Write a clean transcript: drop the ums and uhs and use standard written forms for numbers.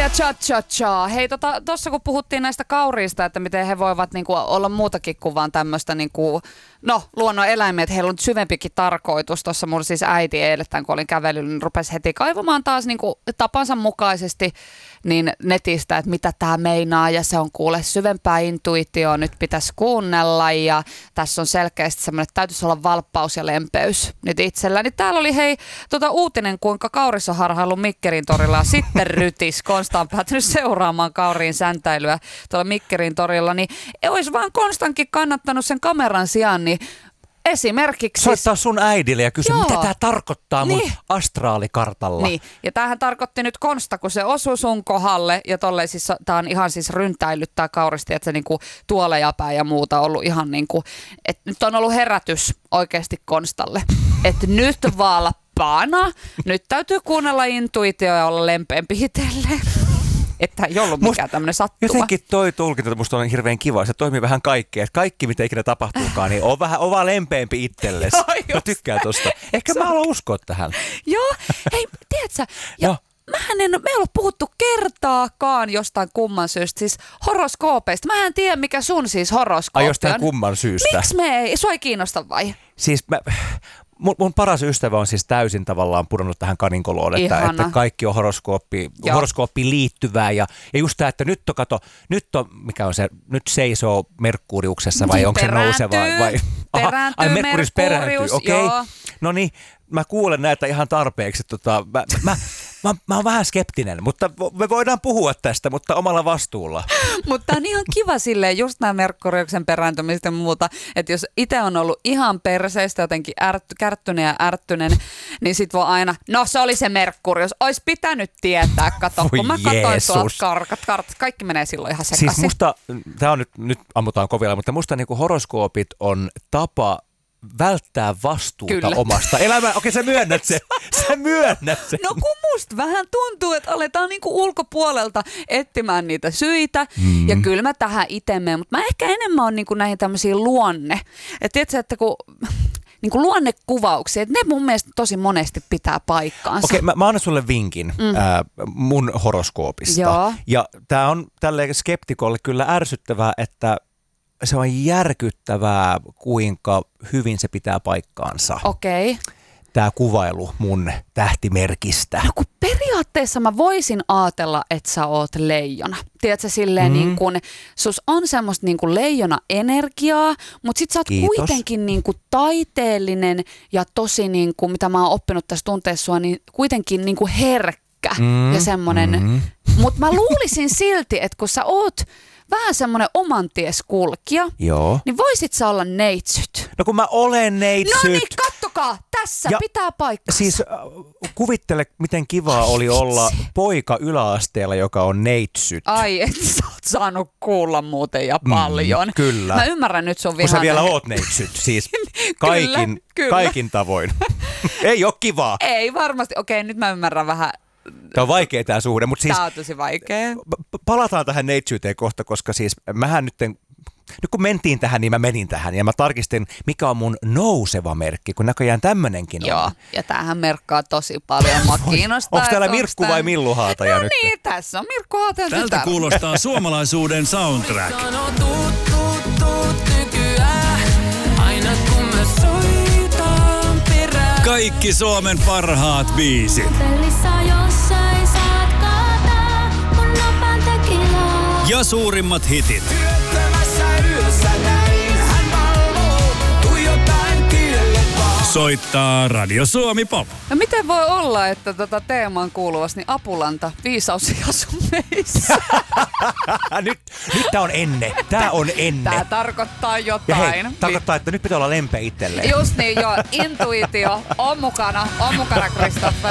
ja cha-cha-cha. Hei, tuossa kun puhuttiin näistä kauriista, että miten he voivat niinku olla muutakin kuin vaan tämmöistä niinku, luonnon eläimiä, että heillä on syvempikin tarkoitus. Tuossa mun siis äiti eilettäin, kun olin kävellyt, niin rupesi heti kaivamaan taas niinku tapansa mukaisesti niin netistä, että mitä tämä meinaa, ja se on kuule syvempää intuitioa, nyt pitäisi kuunnella, ja tässä on selkeästi semmoinen, että täytyisi olla valppaus ja lempeys nyt itselläni. Täällä oli uutinen, kuinka kauris on harhaillut Mikkelin torilla, ja sitten rytis. Konsta on päätynyt seuraamaan kauriin säntäilyä tuolla Mikkelin torilla, niin olisi vaan Konstankin kannattanut sen kameran sijaan, niin esimerkiksi soittaa sun äidille ja kysyä, mitä tämä tarkoittaa mun niin astraalikartalla. Niin, ja tämähän tarkoitti nyt Konsta, kun se osui sun kohdalle, ja tolleen siis, tää on ihan siis ryntäillyt tää kauristi, että se niinku tuolejapää ja muuta on ollut ihan niinku, että nyt on ollut herätys oikeasti Konstalle, että nyt valppaana, nyt täytyy kuunnella intuitio ja olla lempeämpi itselleen. Että ei ollut mikään tämmöinen sattuma. Jotenkin toi tulkinta musta on hirveän kiva. Se toimii vähän kaikkea. Että kaikki, mitä ikinä tapahtuukaan, niin on vaan lempeämpi itsellesi. Mä tykkään tosta. Ehkä mä haluan uskoa tähän. Joo. Hei, tiedätkö? Me ei ole puhuttu kertaakaan jostain kumman syystä, siis horoskoopeista. Mä en tiedä, mikä sun siis horoskooppi on. Jostain kumman syystä. Miksi me ei? Sua ei kiinnosta vai? Siis mun paras ystävä on siis täysin tavallaan pudonnut tähän kaninkoloon, että kaikki on horoskooppiin liittyvää ja just tämä, että nyt seisoo Merkuriuksessa vai onko se nouseva vai? Perääntyy Merkurius perääntyy, okei. Okay. No niin, mä kuulen näitä ihan tarpeeksi. Mä oon vähän skeptinen, mutta me voidaan puhua tästä, mutta omalla vastuulla. Mutta on ihan kiva silleen, just nämä Merkuriuksen perääntymistä ja muuta, että jos itse on ollut ihan perseistä jotenkin kärttynen ja ärttynen, niin sit voi aina, se oli se Merkurius, ois pitänyt tietää, kato, kun mä katsoin tuolta kartat, kaikki menee silloin ihan sekaisin. Siis musta, tää on nyt ammutaan kovilla, mutta musta niinku horoskoopit on tapa välttää vastuuta omasta elämää. Okei, sä myönnät se. No kun musta vähän tuntuu, että aletaan niinku ulkopuolelta etsimään niitä syitä. Ja kyllä mä tähän itse menen, mutta mä ehkä enemmän on niinku näihin tämmöisiin että tiedätkö, että kun niinku luonnekuvauksia, että ne mun mielestä tosi monesti pitää paikkaansa. Okei, mä annan sulle vinkin mun horoskoopista. Joo. Ja tää on tälleen skeptikolle kyllä ärsyttävää, että se on järkyttävää, kuinka hyvin se pitää paikkaansa. Okei. Tämä kuvailu mun tähtimerkistä. No kun periaatteessa mä voisin ajatella, että sä oot leijona. Tiedätkö silleen niin kun, sus on semmoista niin kuin leijona-energiaa, mutta sit sä oot kuitenkin niin kuin taiteellinen ja tosi niin kuin, mitä mä oon oppinut tässä tunteessa, niin kuitenkin niin kuin herkkä ja semmoinen. Mutta mä luulisin silti, että kun sä oot vähän semmoinen omantieskulkija, niin voisit sä olla neitsyt. No kun mä olen neitsyt. No niin, kattokaa, tässä pitää paikkansa. Siis kuvittele, miten kivaa oli olla poika yläasteella, joka on neitsyt. Ai, et sä oot saanut kuulla muuten ja paljon. Kyllä. Mä ymmärrän nyt sun vihan. Kun sä vielä oot neitsyt, siis kaikin tavoin. Ei oo kivaa. Ei varmasti. Okei, nyt mä ymmärrän vähän. Tämä on vaikea tämä suhde, mutta siis tämä on tosi vaikea. Palataan tähän neitsyyteen kohta, koska siis mähän nyt kun mentiin tähän, niin mä menin tähän ja mä tarkistin, mikä on mun nouseva merkki, kun näköjään tämmöinenkin on. Joo, ja tämähän merkkaa tosi paljon. Mua kiinnostaa. Onko täällä Mirkku vai Millu Haataja nyt? No niin, tässä on Mirkku Haataja. Tältä kuulostaa suomalaisuuden soundtrack. Kaikki Suomen parhaat biisit. Ja suurimmat hitit. Soittaa Radio Suomi Pop. No miten voi olla, että teemaan kuuluvasti niin Apulanta, viisaus ei asu meissä. nyt tää on enne. Tää tarkoittaa jotain. Ja hei, tarkoittaa, että nyt pitää olla lempeä itselleen. Just niin, joo. Intuitio on mukana Kristoffer.